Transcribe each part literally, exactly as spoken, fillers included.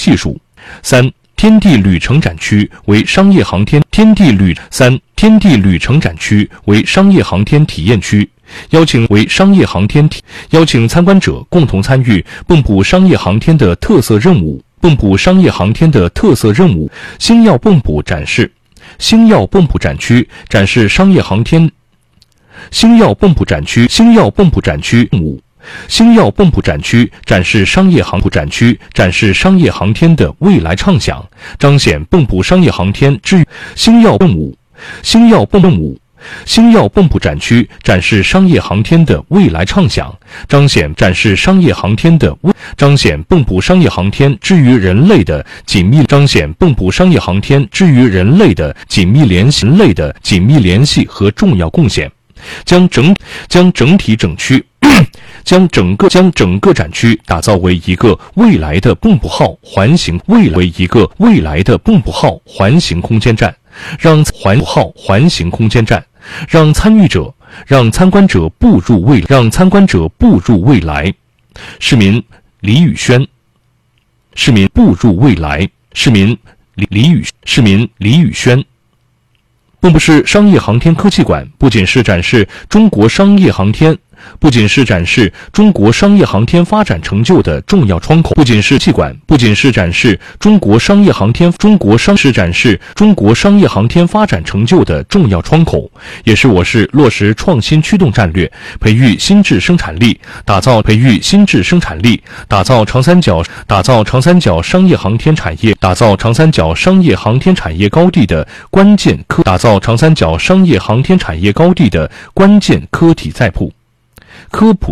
技术。三、天地旅程展区为商业航天天地旅三天地旅程展区为商业航天体验区，邀请为商业航天体邀请参观者共同参与蚌埠商业航天的特色任务。蚌埠商业航天的特色任务，星耀蚌埠展示。星耀蚌埠展区展示商业航天。星耀蚌埠展区星耀蚌埠展区任务。星耀蚌埠展区展示商业航展区展示商业航天的未来畅想，彰显蚌埠商业航天之星耀任务。星耀蚌任务。星耀蚌埠展区展示商业航天的未来畅想，彰显展示商业航天的未彰显蚌埠商业航天之于人类的紧密彰显蚌埠商业航天之于人类的紧密联系人类的紧密联系和重要贡献，将整将整体整区将整个将整个展区打造为一个未来的蚌埠号环形未来为一个未来的蚌埠号环形空间站，让环号环形空间站。让参与者、让参观者步入未让参观者步入未来。市民李宇轩。市民步入未来。市民李李宇市民李宇轩。蚌埠市商业航天科技馆不仅是展示中国商业航天。不仅是展示中国商业航天发展成就的重要窗口，不仅是气管，不仅是展示中国商业航天中国商是展示中国商业航天发展成就的重要窗口，也是我市落实创新驱动战略，培育新质生产力，打造培育新质生产力，打造长三角打造长三角商业航天产业打造长三角商业航天产业高地的关键科打造长三角商业航天产业高地的关键科体载铺。科普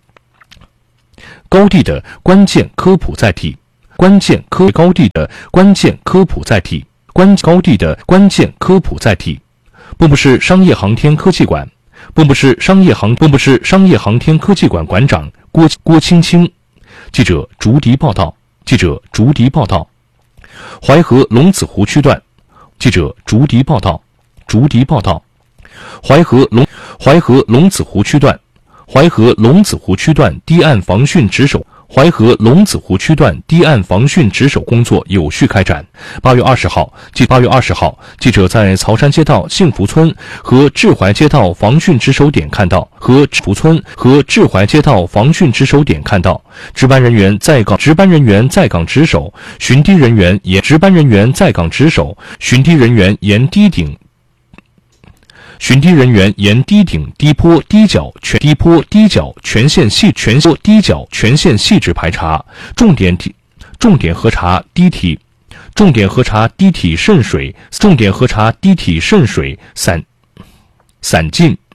高地的关键科普载体，关键科高地的关键科普载体，关高地的关键科普载体。蚌埠市商业航天科技馆，蚌埠市商业航蚌埠市商业航天科技馆馆长郭郭青青。记者竹笛报道。记者竹笛报道。淮河龙子湖区段。记者竹笛报道。竹笛报道。淮河龙淮河龙子湖区段。淮河龙子湖区段堤岸防汛值守，淮河龙子湖区段堤岸防汛值守工作有序开展。八月二十号，记八月二十号，记者在曹山街道幸福村和志怀街道防汛值守点看到，和志福村和志怀街道防汛值守点看到，值班人员在岗值班人员在岗值守，巡堤人员沿值班人员在岗值守，巡堤人员沿堤顶。巡堤人员沿堤顶、堤坡、堤角全堤坡、堤角全线细全坡、堤角全线细致排查，重点体重点核查堤体，重点核查堤体渗水，重点核查堤体渗水散散尽